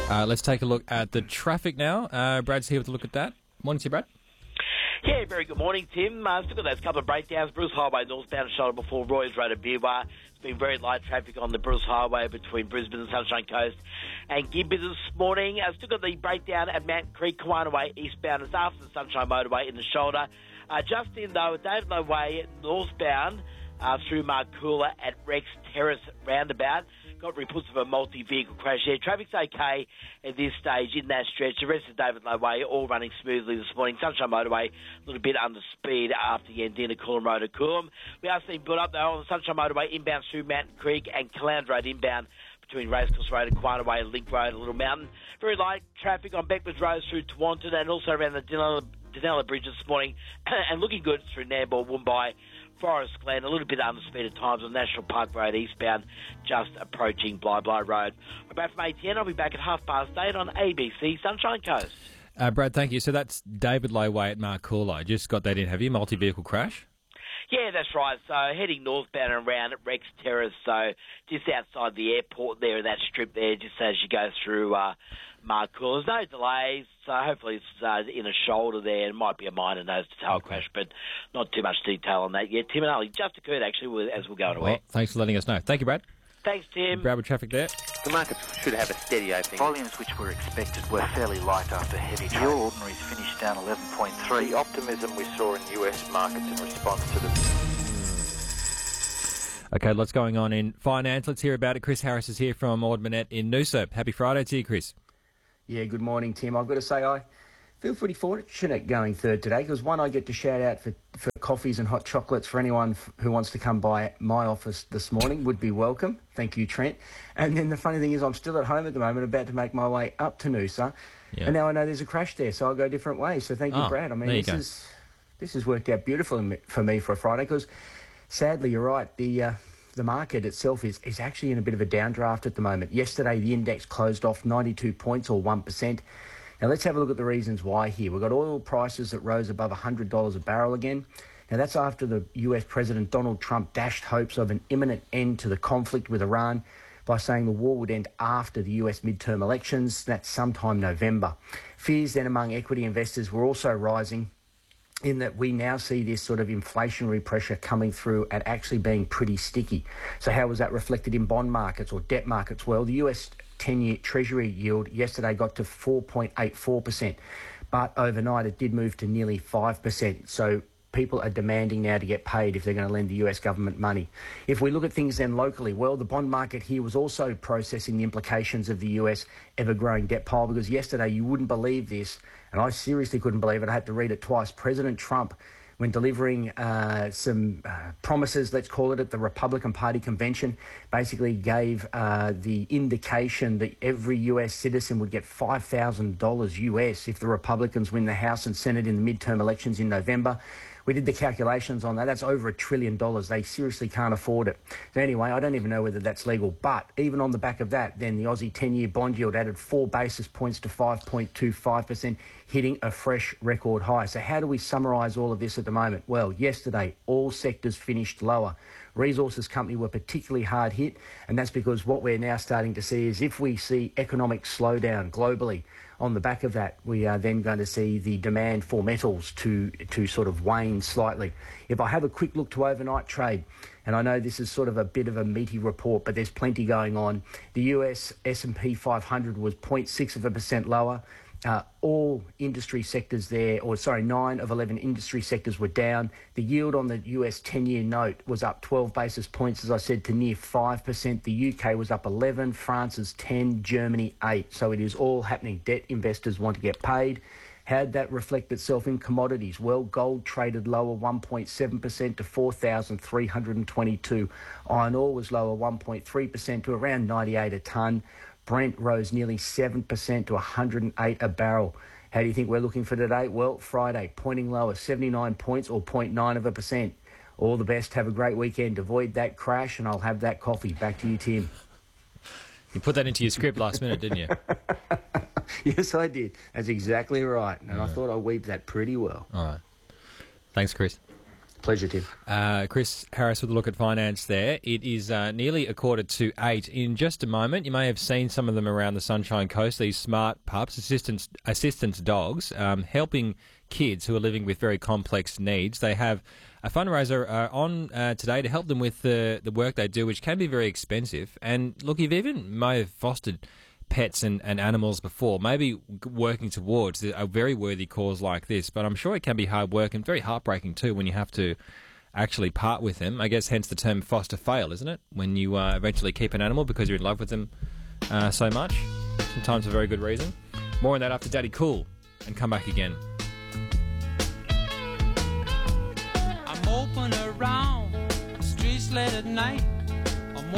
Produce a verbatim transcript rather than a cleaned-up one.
Uh, let's take a look at the traffic now. Uh, Brad's here with a look at that. Morning to you, Brad. Yeah, very good morning, Tim. Uh, still got those couple of breakdowns. Bruce Highway northbound shoulder before Roy's Road at Beerwah. It's been very light traffic on the Bruce Highway between Brisbane and Sunshine Coast and Gibbs this morning. Uh, still got the breakdown at Mountain Creek, Kawana Way eastbound. It's after the Sunshine Motorway in the shoulder. Uh, just in, though, at David Low Way northbound uh, through Marcoola at Rex Terrace roundabout. Got reports of a multi-vehicle crash there. Traffic's okay at this stage in that stretch. The rest of David Low Way all running smoothly this morning. Sunshine Motorway a little bit under speed after the end into Coolum Road at Coolum. We are seeing build up though on the Sunshine Motorway inbound through Mountain Creek and Caloundra Road inbound between Racecourse Road and Quina Way, Link Road and Little Mountain. Very light traffic on Beckman's Road through Tawantin and also around the Danella, Danella Bridge this morning and looking good through Nambour, Woombye, Forest Glen, a little bit under speed at times on National Park Road eastbound, just approaching Bly Bly Road. I'm back from A T N. I'll be back at half past eight on A B C Sunshine Coast. Uh, Brad, thank you. So that's David Low Way at Marcoola. Just got that in, have you? Multi-vehicle crash? Yeah, that's right. So heading northbound and around at Rex Terrace, so just outside the airport there, that strip there, just as you go through uh, Marcoola. There's no delays, so hopefully it's uh, in a shoulder there. It might be a minor nose-to-tail okay. crash, but not too much detail on that yet. Tim and Ali just occurred, actually, as we're going away. Well, thanks for letting us know. Thank you, Brad. Thanks, Tim. Brad with traffic there. The markets should have a steady opening. Volumes which were expected were fairly light after heavy trade. The All Ordinaries finished down eleven point three. The optimism we saw in U S markets in response to the... Okay, lots going on in finance. Let's hear about it. Chris Harris is here from Ord Minnett in Noosa. Happy Friday to you, Chris. Yeah, good morning, Tim. I've got to say I feel pretty fortunate going third today because, one, I get to shout out for, for coffees and hot chocolates for anyone f- who wants to come by my office this morning. Would be welcome. Thank you, Trent. And then the funny thing is I'm still at home at the moment, about to make my way up to Noosa. Yeah. And now I know there's a crash there, so I'll go different ways. So thank you, oh, Brad. I mean, this go. is this has worked out beautifully for me for a Friday because, sadly, you're right, the... Uh, The market itself is, is actually in a bit of a downdraft at the moment. Yesterday, the index closed off ninety-two points or one percent. Now, let's have a look at the reasons why here. We've got oil prices that rose above one hundred dollars a barrel again. Now, that's after the U S President Donald Trump dashed hopes of an imminent end to the conflict with Iran by saying the war would end after the U S midterm elections. That's sometime November. Fears then among equity investors were also rising, in that we now see this sort of inflationary pressure coming through and actually being pretty sticky. So how was that reflected in bond markets or debt markets? Well, the U S ten-year Treasury yield yesterday got to four point eight four percent, but overnight it did move to nearly five percent. So people are demanding now to get paid if they're going to lend the U S government money. If we look at things then locally, well, the bond market here was also processing the implications of the U S ever-growing debt pile, because yesterday you wouldn't believe this, and I seriously couldn't believe it. I had to read it twice. President Trump, when delivering uh, some uh, promises, let's call it, at the Republican Party convention, basically gave uh, the indication that every U S citizen would get five thousand dollars U S if the Republicans win the House and Senate in the midterm elections in November. We did the calculations on that. That's over a trillion dollars. They seriously can't afford it. So anyway, I don't even know whether that's legal. But even on the back of that, then the Aussie ten-year bond yield added four basis points to five point two five percent, hitting a fresh record high. So how do we summarise all of this at the moment? Well, yesterday, all sectors finished lower. Resources company were particularly hard hit, and that's because what we're now starting to see is if we see economic slowdown globally, on the back of that, we are then going to see the demand for metals to to sort of wane slightly. If I have a quick look to overnight trade, and I know this is sort of a bit of a meaty report, but there's plenty going on. The U S S and P five hundred was zero point six of a percent lower. Uh, all industry sectors there, or sorry, nine of eleven industry sectors were down. The yield on the U S ten-year note was up twelve basis points, as I said, to near five percent. The U K was up eleven, France is ten, Germany eight. So it is all happening. Debt investors want to get paid. How'd that reflect itself in commodities? Well, gold traded lower one point seven percent to four thousand three hundred twenty-two. Iron ore was lower one point three percent to around ninety-eight a tonne. Brent rose nearly seven percent to one hundred eight a barrel. How do you think we're looking for today? Well, Friday, pointing lower, seventy-nine points or zero point nine of a percent. All the best. Have a great weekend. Avoid that crash, and I'll have that coffee. Back to you, Tim. You put that into your script last minute, didn't you? Yes, I did. That's exactly right. And yeah. I thought I weaved that pretty well. All right. Thanks, Chris. Pleasure, Tim. Uh, Chris Harris with a look at finance there. It is uh, nearly a quarter to eight. In just a moment, you may have seen some of them around the Sunshine Coast, these smart pups, assistance, assistance dogs, um, helping kids who are living with very complex needs. They have a fundraiser uh, on uh, today to help them with the, the work they do, which can be very expensive. And look, you've even may have fostered pets and, and animals before, maybe working towards a very worthy cause like this, but I'm sure it can be hard work and very heartbreaking too when you have to actually part with them. I guess hence the term foster fail, isn't it? When you uh, eventually keep an animal because you're in love with them uh, so much, sometimes for very good reason. More on that after Daddy Cool, and come back again. I'm open around the streets late at night.